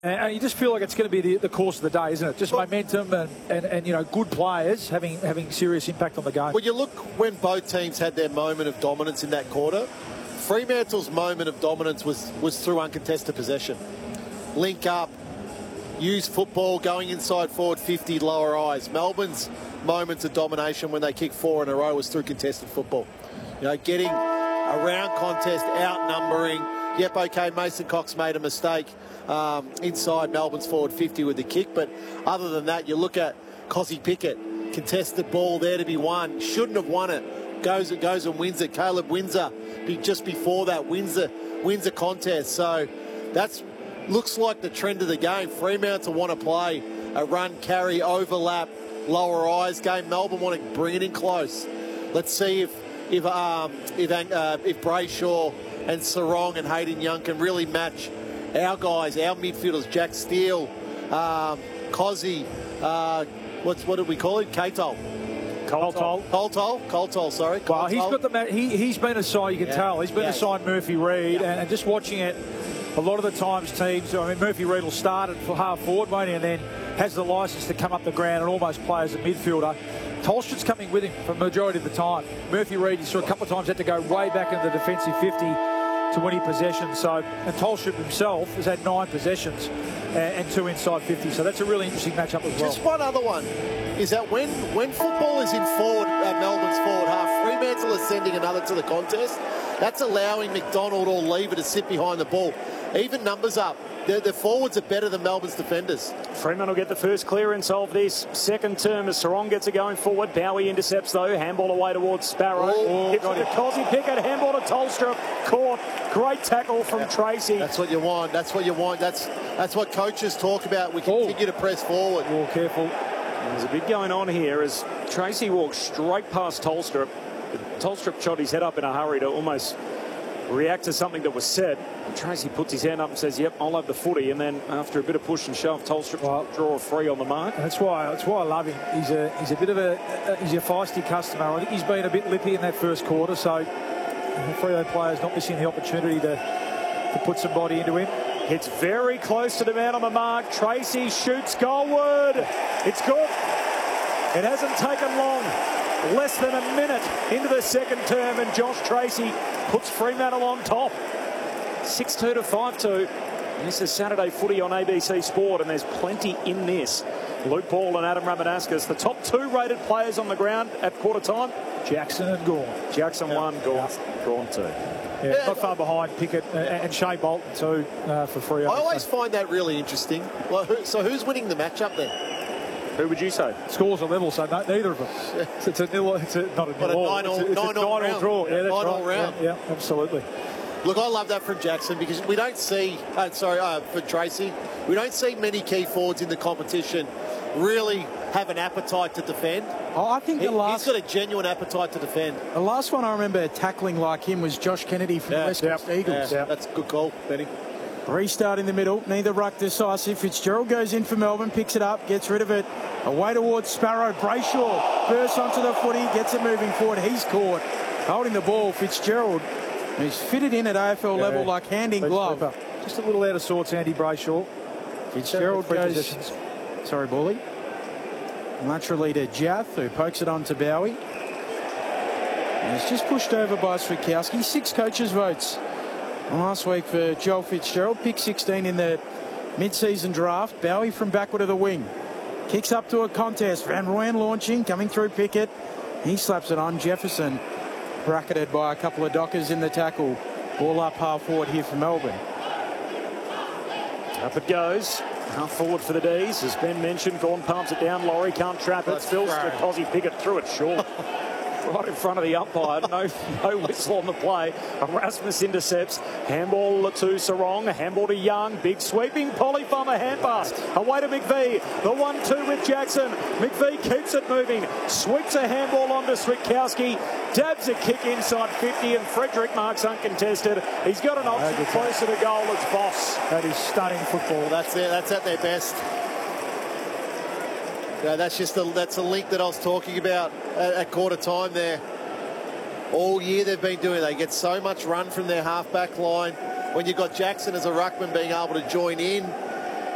And you just feel like it's going to be the course of the day, isn't it? Just momentum and you know, good players having serious impact on the game. Well, you look when both teams had their moment of dominance in that quarter. Fremantle's moment of dominance was through uncontested possession. Link up, use football, going inside forward 50, lower eyes. Melbourne's moments of domination when they kicked 4 in a row was through contested football. You know, getting around contest, outnumbering. Yep, okay, Mason Cox made a mistake inside Melbourne's forward 50 with the kick, but other than that, you look at Cozzy Pickett, contested ball there to be won, shouldn't have won it, goes and wins it. Caleb Windsor, just before that, wins a contest. So that's looks like the trend of the game. Fremantle want to play a run, carry, overlap, lower eyes game. Melbourne want to bring it in close. Let's see if Brayshaw and Sarong and Hayden Young can really match our guys, our midfielders, Jack Steele, Cozzy, what did we call him? Coltol, sorry. Well, he's got he's been assigned, you can tell, he's been assigned Murphy Reid, and just watching it, a lot of the times teams, I mean, Murphy Reid will start it for half forward, won't he, and then has the licence to come up the ground and almost play as a midfielder. Tolstra's coming with him for the majority of the time. Murphy Reid, you saw a couple of times had to go way back into the defensive 50 to win possession. So, and Tolstrup himself has had 9 possessions and 2 inside 50. So that's a really interesting matchup as well. Just one other one is that when football is in forward at Melbourne's forward half, Fremantle is sending another to the contest. That's allowing McDonald or Lever to sit behind the ball. Even numbers up. The forwards are better than Melbourne's defenders. Fremantle will get the first clearance of this second term as Sarong gets it going forward. Bowie intercepts though. Handball away towards Sparrow. Hits it to Cozzy Pickett. Handball to Tolstrup. Caught. Great tackle from Tracy. That's what you want. That's what you want. That's what coaches talk about. We continue to press forward. More careful. There's a bit going on here as Tracy walks straight past Tolstrup. Tolstrup shot his head up in a hurry to almost react to something that was said. And Tracy puts his hand up and says, yep, I'll have the footy. And then after a bit of push and shove, Tolstrup draw a free on the mark. That's why I love him. He's a bit of he's a feisty customer. I think he's been a bit lippy in that first quarter. So the Freo players not missing the opportunity to put some body into him. It's very close to the man on the mark. Tracy shoots goalward. It's good. It hasn't taken long. Less than a minute into the second term, and Josh Tracy puts Fremantle on top. 6-2 to 5-2. And this is Saturday footy on ABC Sport, and there's plenty in this. Luke Ball and Adam Ramanaskas, the top 2 rated players on the ground at quarter time. Jackson and Gawn. Jackson 1, Gawn 2. Yeah, not far behind Pickett and Shea Bolton too for Freo. I always find that really interesting. Well, so who's winning the matchup then? Who would you say? Scores are level, so neither of them. It's a nil. It's not a nil. It's a 9-all draw. Yeah, that's right. Round. Yeah, absolutely. Look, I love that from Jackson because we don't see. For Tracy, we don't see many key forwards in the competition really have an appetite to defend. Oh, I think he's got a genuine appetite to defend. The last one I remember tackling like him was Josh Kennedy from the West Coast Eagles. Yeah, that's a good call, Benny. Restart in the middle, neither ruck decisive. Fitzgerald goes in for Melbourne, picks it up, gets rid of it. Away towards Sparrow. Brayshaw bursts onto the footy, gets it moving forward. He's caught, holding the ball. Fitzgerald, who's fitted in at AFL level like hand in glove. Just a little out of sorts, Andy Brayshaw. Fitzgerald goes, sorry, Bully. Laterally to Jath, who pokes it on to Bowie. And he's just pushed over by Switkowski. 6 coaches' votes last week for Joel Fitzgerald. Pick 16 in the mid-season draft. Bowie from backward of the wing. Kicks up to a contest. Van Rooyen launching, coming through Pickett. He slaps it on. Jefferson bracketed by a couple of Dockers in the tackle. Ball up half forward here for Melbourne. Up it goes. Half forward for the D's. As Ben mentioned, Gawn pumps it down. Laurie can't trap it. Spills to Cozzy Pickett through it short. Right in front of the umpire. No whistle on the play. Erasmus intercepts. Handball to Sarong. Handball to Young. Big sweeping polyfarmer hand pass. Away to McVee. The 1-2 with Jackson. McVee keeps it moving. Sweeps a handball onto Switkowski. Dabs a kick inside 50, and Frederick marks uncontested. He's got an option closer to goal. It's Voss. That is stunning football. That's at their best. Yeah, that's a link that I was talking about at quarter time there. All year they've been doing it. They get so much run from their half-back line. When you've got Jackson as a ruckman being able to join in,